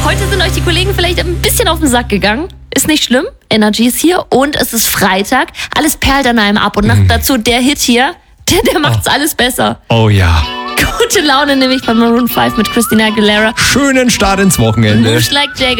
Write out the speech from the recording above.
Heute sind euch die Kollegen vielleicht ein bisschen auf den Sack gegangen. Ist nicht schlimm. Energy ist hier und es ist Freitag. Alles perlt an einem ab und dazu der Hit hier, der macht's alles besser. Oh ja. Gute Laune nämlich von Maroon 5 mit Christina Aguilera. Schönen Start ins Wochenende. Moves like Jagger.